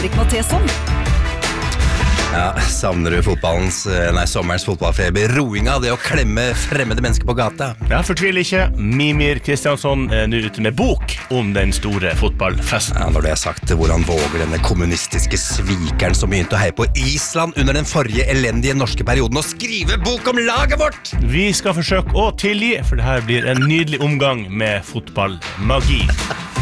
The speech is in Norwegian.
Ikke noe til sånn. Ja, savner du sommerens fotballfeber, roinga, det å klemme fremmede mennesker på gata? Ja, fortvil ikke. Mimir Kristiansson nå ute med bok om den store fotballfesten. Ja, når det sagt, hvordan våger denne kommunistiske svikeren som begynte å heie på Island under den forrige elendige norske perioden å skrive bok om laget vårt? Vi skal forsøke å tilgi, for det her blir en nydelig omgang med fotballmagi.